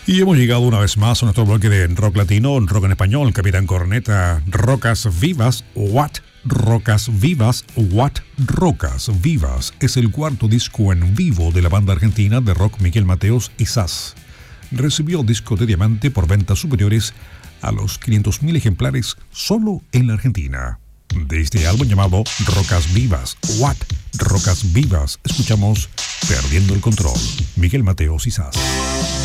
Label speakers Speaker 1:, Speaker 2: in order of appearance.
Speaker 1: Y hemos llegado una vez más a nuestro bloque de rock latino, rock en español, Capitán Corneta, Rocas Vivas, What? Rocas Vivas, What? Rocas Vivas es el cuarto disco en vivo de la banda argentina de rock Miguel Mateos y Zaz. Recibió disco de diamante por ventas superiores a los 500.000 ejemplares solo en la Argentina. De este álbum llamado Rocas Vivas, What? Rocas Vivas, escuchamos Perdiendo el Control, Miguel Mateos y Zaz.